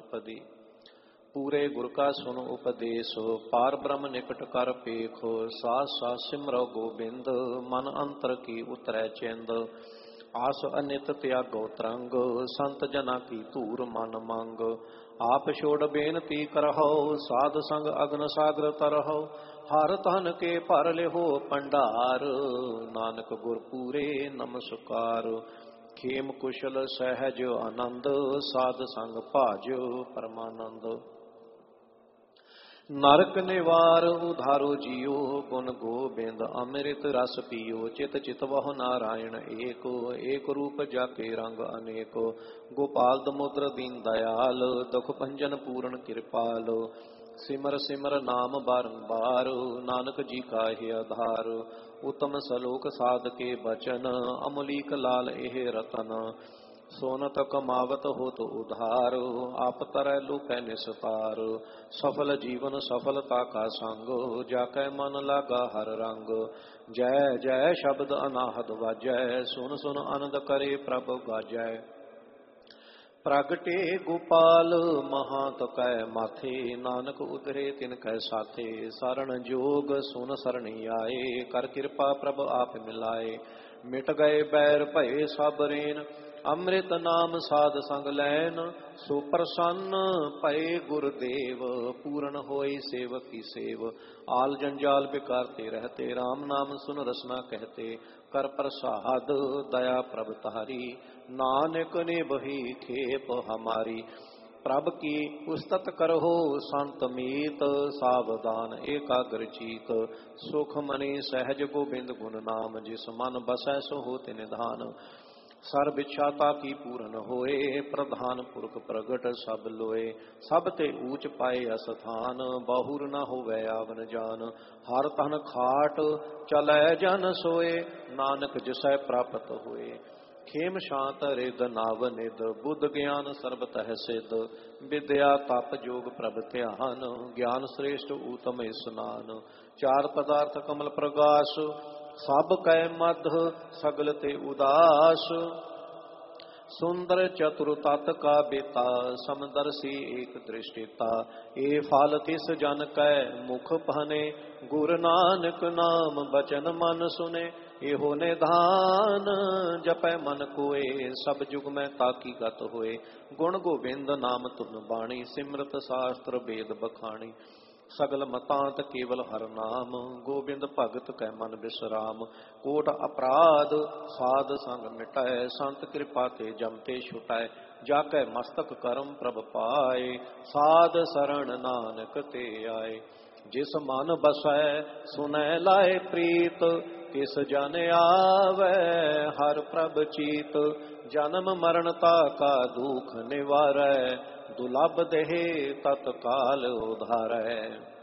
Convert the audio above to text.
द्रौपदी। पूरे गुर का सुन उपदेश, पार ब्रह्म निकट कर पेख। सास सास सिमरो गोबिंद, मन अंतर की उतरै चिंद। आस अनित त्यागो तरंग, संत जना की धूर मन मंग। आप छोड़ बेनती करहो, साध संग अग्न सागर तरहो। हर तन के भर लिहो भंडार, नानक गुर पूरे नमस्कार। खेम कुशल सहज आनंद, साध संग भाजो परमानंद। नरक निवार उधारो जियो, गुण गोबिंद अमृत रस पियो। चित चित वह नारायण एको, एक रूप जाके रंग अनेको। गोपाल दमोदर दीन दयाल, दुख भंजन पूर्ण कृपाल। सिमर सिमर नाम बारंबार, नानक जी का ही आधार। उत्तम सलोक साध के बचन, अमलीक लाल एह रतन। सोनत कमावत होत उधार, आप तरह लुकै निस्तार। सफल जीवन सफलता का संग, जाकै मन लागा हर रंग। जय जय शब्द अनाहद वाजै, सुन सुन आनंद करे प्रभ गाजै। प्रगटे गोपाल महात कै माथे, नानक उतरे तिनकै साथे। शरण जोग सुन सरणी आए, कर कृपा प्रभ आप मिलाए। मिट गए बैर भये सब रेन, अमृत नाम साध संग लैन। सो प्रसन्न भये गुरुदेव, पूर्ण होई सेवक की सेव। आल जंजाल बिकारते रहते, राम नाम सुन रसना कहते। कर प्रसाद दया प्रभ तारी, नानक ने बही खेप हमारी। प्रभ की उस्तत करहो संत मीत, सावधान एकाग्र चीत। सुख मनि सहज गोबिंद गुण नाम, जिस मन बसै सो होते निधान। सर्व इच्छा की पूर्ण होए, प्रधान पुरख प्रगट सब लोए। सब ते ऊंच पाए अस्थान, बाहुर न होवै आवन जान। हर तन खाट चलै जन सोए, नानक जिसै प्राप्त होए। खेम शांत रिद नाव निद, बुद्ध ज्ञान सर्ब तह सिद्ध। विद्या तप जोग प्रभ ध्यान, ज्ञान श्रेष्ठ उत्तम स्नान। चार पदार्थ कमल प्रगास, सब कै मध सगल ते उदास। सुंदर चतुर तत् का बेता, समदर्शी एक दृष्टिता। ए फल तिस जन कै मुख पहने, गुर नानक नाम बचन मन सुने। एहो निधान जपै मन कोय, सब जुग में ताकी गत होए। गुण गोबिंद नाम तुन बाणी, सिमरत शास्त्र वेद बखाणी। सगल मतांत केवल हर नाम, गोबिंद भगत कै मन विश्राम। कोट अपराध साध संग मिटाए, संत कृपा ते जमते छुटाए। जाकै मस्तक करम प्रभ पाए, साध शरण नानक ते आए। जिस मन बसै सुनै लाए प्रीत, किस जन आवे हर प्रभ चीत। जन्म मरणता का दुख निवारै, दुलभ देह तत्काल उधारै।